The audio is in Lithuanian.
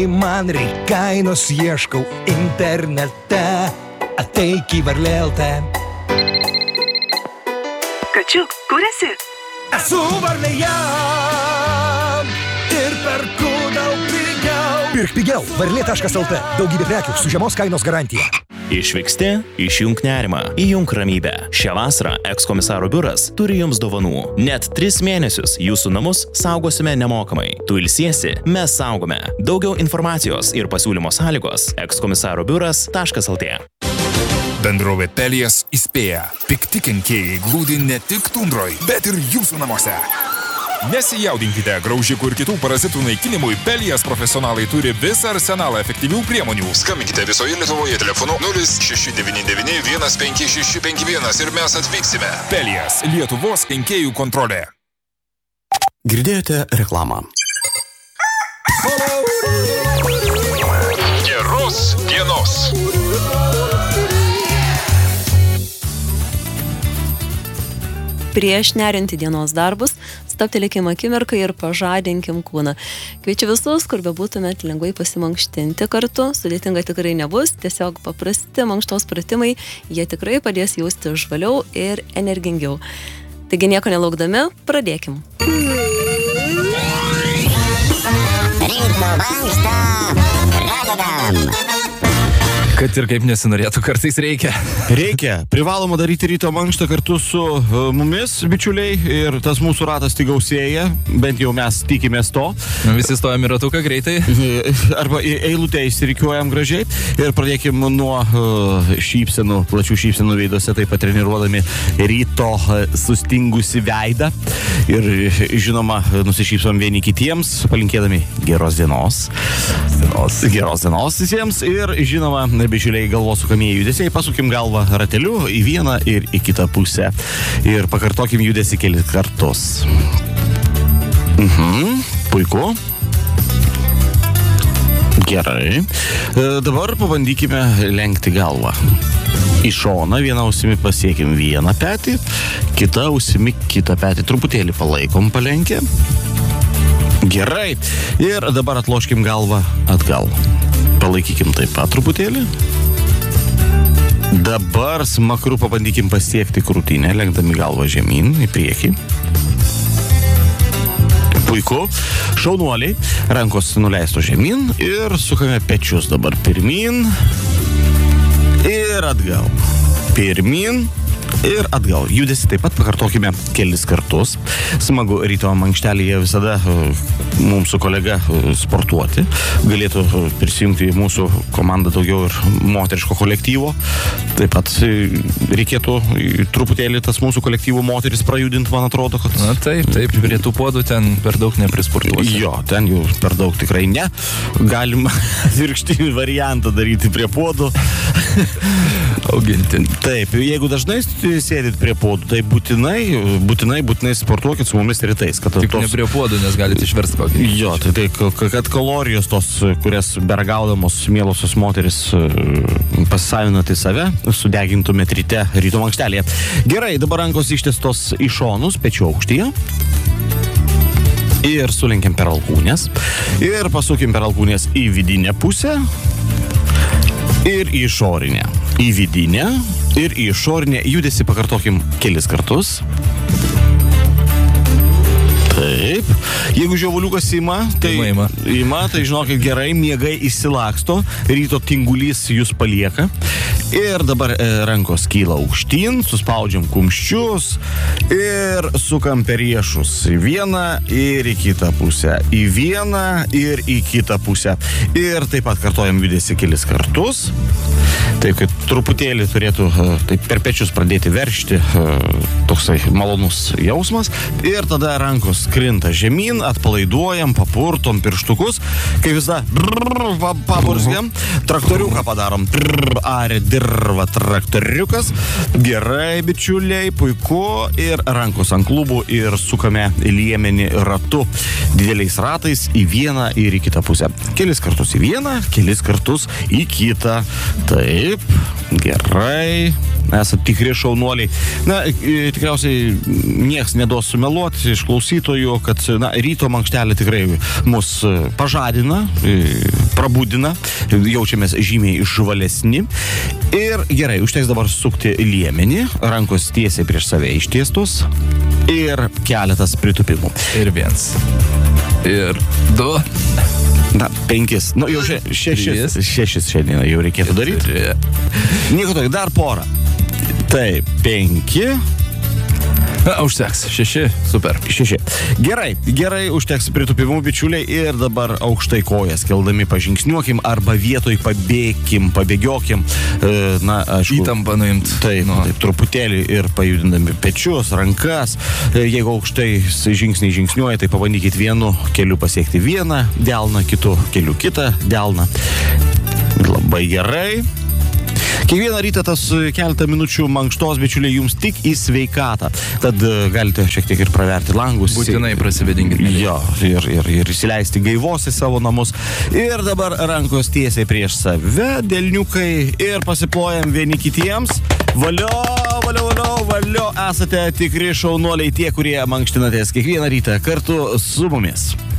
Man reik kainos ieškau internete, ateik į varlėltę. Kačiuk, kur esi? Esu varlėje ir perku daug pigiau. Pirk pigiau, varlė.lt. Daugybė prekių su žemos kainos garantija. Išvyksti, išjunk nerimą, įjunk ramybę. Šią vasarą Ekskomisaro biuras turi jums dovanų. Net 3 mėnesius jūsų namus saugosime nemokamai. Tu ilsiesi, mes saugome. Daugiau informacijos ir pasiūlymo sąlygos ekskomisarobiuras.lt. Bendrovė Pelijas įspėja. Pikti kenkėjai glūdi ne tik tundroj, bet ir jūsų namuose. Nesijaudinkite, graužikų ir kitų parazitų naikinimui Pelijas profesionalai turi visą arsenalą efektyvių priemonių. Skambinkite visoje Lietuvoje telefonu 0699 15651 ir mes atvyksime. Pelijas – Lietuvos kenkėjų kontrolė. Girdėjote reklamą. Geros dienos. Prieš nerinti dienos darbus, stabtelėkim akimirką ir pažadinkim kūną. Kviečiu visus, kur bebūtumėt, lengvai pasimankštinti kartu. Sudėtinga tikrai nebus, tiesiog paprasti mankštos pratimai, jie tikrai padės jausti žvaliau ir energingiau. Taigi nieko nelaukdami, pradėkim. Ritmo mankštą pradedam. Kad ir kaip nesinorėtų, kartais reikia. Reikia. Privaloma daryti ryto mankštą kartu su mumis, bičiuliai, ir tas mūsų ratas tik gausėja, bent jau mes tikimės to. Visi stojam į ratuką greitai. Arba eilutę įsirikiuojam gražiai ir pradėkim nuo šypsenų, plačių šypsenų veiduose, taip pat treniruodami ryto sustingusi veidą. Ir žinoma, nusišypsom vieni kitiems, palinkėdami geros dienos. Geros dienos visiems ir žinoma, bičiuliai, galvos sukamieji judesiai, pasukim galvą rateliu į vieną ir į kitą pusę. Ir pakartokim judesį kelis kartus. Puiku. Gerai. Dabar pabandykime lenkti galvą. Į šoną vieną ausimi pasiekim vieną petį, kitą ausimi kitą petį. Truputėlį palaikom palenkę. Gerai. Ir dabar atloškim galvą atgal. Palaikykim taip pat truputėlį. Dabar smakru pabandykim pasiekti krūtinę, lenkdami galvą žemyn į priekį. Puiku. Šaunuoliai. Rankos nuleisto žemyn ir sukame pečius dabar pirmin ir atgal. Pirmin ir atgal. Judesi taip pat pakartokime kelis kartus. Smagu ryto mankštelėje visada mums su kolega sportuoti. Galėtų prisijungti į mūsų komandą daugiau ir moteriško kolektyvo. Taip pat reikėtų truputėlį tas mūsų kolektyvų moteris prajudinti, man atrodo, kad... Na taip, prie tų podų ten per daug neprisportuosi. Jo, ten jau per daug tikrai ne. Galima atvirkštinį variantą daryti prie podų. Auginti. Taip, jeigu dažnai sėdit prie podų, tai būtinai sportuokit su mumis rytais. Tik ne prie podų, nes galite išversti kokį. Jo, tai kad kalorijos tos, kurias bergaudamos mielosios moteris pasisavinat į save, sudegintumėt ryto mankštelėje. Gerai, dabar rankos ištiestos į šonus, pečių aukštyje. Ir sulenkiam per alkūnės. Ir pasukim per alkūnės į vidinę pusę. Ir į išorinę. Į vidinę ir į išorinę judesį pakartokim kelis kartus. Taip. Jeigu žiovuliukas ima, tai žinokit gerai, miegai įsilaksto, ryto tingulys jūs palieka. Ir dabar rankos kyla aukštyn, suspaudžiam kumščius ir sukam per riešus. Į vieną ir į kitą pusę. Į vieną ir į kitą pusę. Ir taip pat kartojam judesį kelis kartus. Taip, kad truputėlį turėtų taip per pečius pradėti veržti toksai malonus jausmas. Ir tada rankos krinta žemyn, atpalaiduojam, papurtom pirštukus. Kai visada paburzgiam, traktoriuką padarom. Arė dirva traktoriukas. Gerai, bičiuliai, puiku. Ir rankos ant klubų ir sukame liemenį ratu. Dideliais ratais į vieną ir į kitą pusę. Kelis kartus į vieną, kelis kartus į kitą. Taip, gerai. esate tikri šaunuoliai. Na, tikriausiai nieks neduos sumeluoti iš klausytojų, kad ryto mankštelė tikrai mus pažadina, prabudina, jaučiamės žymiai žvalesni. Ir gerai, užteks dabar sukti liemenį, rankos tiesiai prieš save ištiestos ir keletas pritupimų. Ir 1. Ir 2. Na, 5. Nu, jau 6 šiandien jau reikėtų daryti. Nieko tokio, dar porą. Taip, 5. Užteks. 6. Super. 6. Gerai, užteks pritupimų, bičiuliai, ir dabar aukštai kojas keldami pažingsniuokim arba vietoj pabėgiokim. Na, aišku. Įtampą nuimt. Taip, truputėlį ir pajudindami pečius, rankas. Jeigu aukštai žingsniai žingsniuoja, tai pabandykit vienu keliu pasiekti vieną delną, kitu keliu kitą delną. Labai gerai. Kiekvieną rytą tas keletą minučių mankštos, bičiuliai, jums tik į sveikatą. Tad galite šiek tiek ir praverti langus. Būtinai prasivedinkite. Jo, ir įsileisti gaivos į savo namus. Ir dabar rankos tiesiai prieš save, delniukai, ir pasiplojam vieni kitiems. Valio, esate tikri šaunuoliai tie, kurie mankštinatės kiekvieną rytą kartu su mumis.